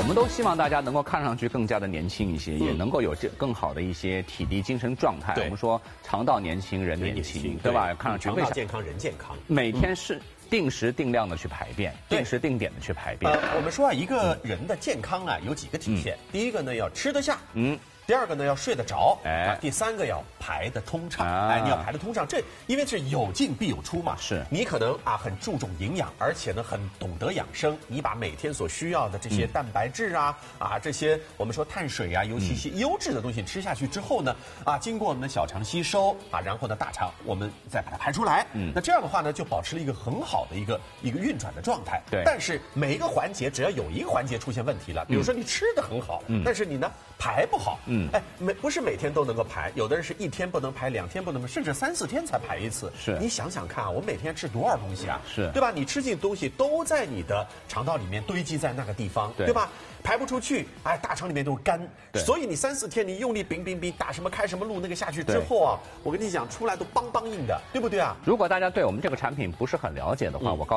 们都希望大家能够看上去更加的年轻一些，也能够有更好的一些体力、精神状态。我们说肠道年轻，人年轻，对吧？看上去肠道健康，人健康。 每天是定时定量的去排便，定时定点的去排便。 我们说啊，一个人的健康啊，有几个体现。第一个呢，要吃得下。第二个呢，要睡得着，第三个要排得通畅，你要排得通畅，这因为是有进必有出嘛， 是你可能啊很注重营养，而且呢很懂得养生，你把每天所需要的这些蛋白质这些我们说碳水啊，尤其是优质的东西吃下去之后呢，经过我们的小肠吸收然后呢大肠我们再把它排出来，那这样的话呢就保持了一个很好的一个运转的状态。 对， 但是每一个环节只要有一个环节出现问题了，比如说你吃得很好，但是你呢排不好。不是每天都能够排，有的人是1天不能排，2天不能排，甚至3、4天才排一次。 是， 你想想看啊，我每天吃多少东西啊？ 是， 对吧？你吃进的东西都在你的肠道里面堆积在那个地方，对吧？排不出去，大肠里面都是干，所以你3、4天你用力冰打什么开什么路那个下去之后啊，我跟你讲出来都梆梆硬的，对不对啊？ 如果大家对我们这个产品不是很了解的话，我告诉